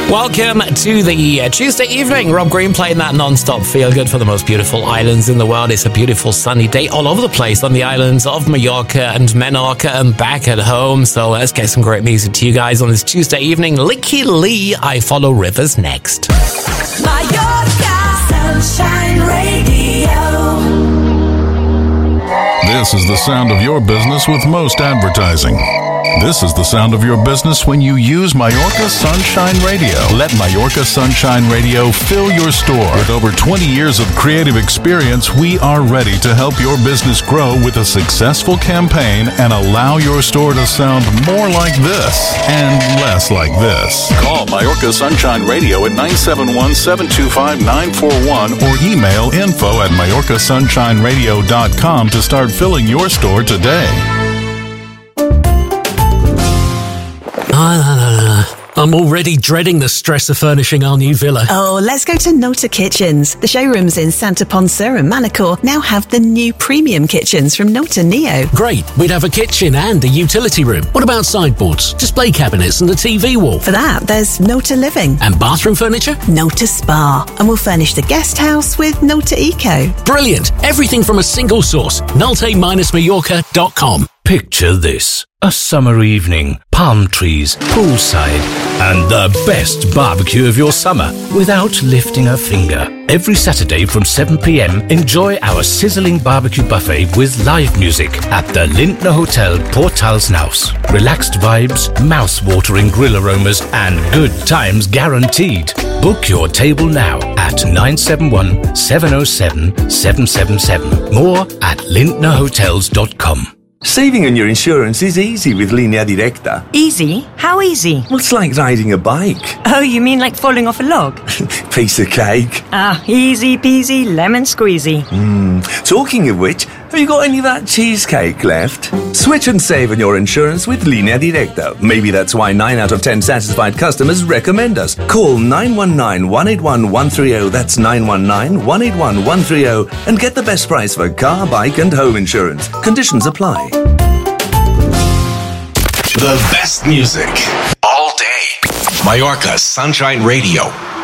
Welcome to the Tuesday evening. Rob Green playing that non-stop feel good for the most beautiful islands in the world. It's a beautiful sunny day all over the place on the islands of Mallorca and Menorca and back at home. So let's get some great music to you guys on this Tuesday evening. Licky Lee, I Follow Rivers next. Mallorca Sunshine Radio. This is the sound of your business with most advertising. This is the sound of your business when you use Mallorca Sunshine Radio. Let Mallorca Sunshine Radio fill your store. With over 20 years of creative experience, we are ready to help your business grow with a successful campaign and allow your store to sound more like this and less like this. Call Mallorca Sunshine Radio at 971-725-941 or email info@mallorcasunshineradio.com to start filling your store today. I'm already dreading the stress of furnishing our new villa. Oh, let's go to Nota Kitchens. The showrooms in Santa Ponsa and Manacor now have the new premium kitchens from Nota Neo. Great, we'd have a kitchen and a utility room. What about sideboards, display cabinets and a TV wall? For that, there's Nota Living. And bathroom furniture? Nota Spa. And we'll furnish the guest house with Nota Eco. Brilliant. Everything from a single source. Nolte-Mallorca.com. Picture this. A summer evening, palm trees, poolside, and the best barbecue of your summer without lifting a finger. Every Saturday from 7 p.m, enjoy our sizzling barbecue buffet with live music at the Lindner Hotel Port Talsnaus. Relaxed vibes, mouth-watering grill aromas, and good times guaranteed. Book your table now at 971-707-777. More at lindnerhotels.com. Saving on your insurance is easy with Linea Directa. Easy? How easy? Well, it's like riding a bike. Oh, you mean like falling off a log? Piece of cake. Ah, easy peasy, lemon squeezy. Talking of which, have you got any of that cheesecake left? Switch and save on your insurance with Linea Directa. Maybe that's why 9 out of 10 satisfied customers recommend us. Call 919-181-130, that's 919-181-130, and get the best price for car, bike and home insurance. Conditions apply. The best music all day. Mallorca Sunshine Radio.